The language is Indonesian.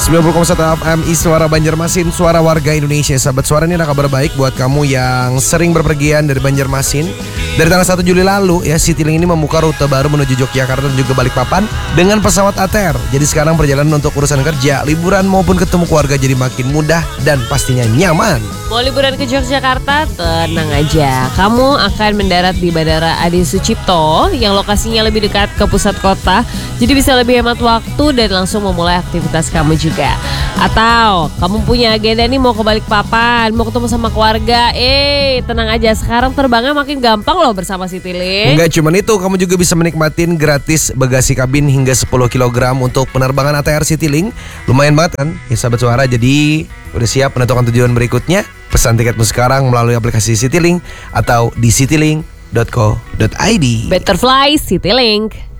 90,1 FM Suara Banjarmasin, suara warga Indonesia. Sahabat Suara, ini ada kabar baik buat kamu yang sering berpergian dari Banjarmasin. Dari tanggal 1 Juli lalu ya, Citylink ini membuka rute baru menuju Yogyakarta dan juga Balikpapan dengan pesawat ATR. Jadi sekarang perjalanan untuk urusan kerja, liburan maupun ketemu keluarga jadi makin mudah dan pastinya nyaman. Mau liburan ke Yogyakarta? Tenang aja, kamu akan mendarat di Bandara Adi Sucipto yang lokasinya lebih dekat ke pusat kota. Jadi bisa lebih hemat waktu dan langsung memulai aktivitas kamu juga. Atau kamu punya agenda nih mau ke Balikpapan, mau ketemu sama keluarga. Tenang aja, sekarang terbangnya makin gampang loh bersama Citylink. Enggak cuma itu, kamu juga bisa menikmatin gratis bagasi kabin hingga 10 kg untuk penerbangan ATR Citylink. Lumayan banget kan ya sahabat Suara. Jadi udah siap menentukan tujuan berikutnya? Pesan tiketmu sekarang melalui aplikasi Citylink atau di citylink.co.id. Better fly Citylink.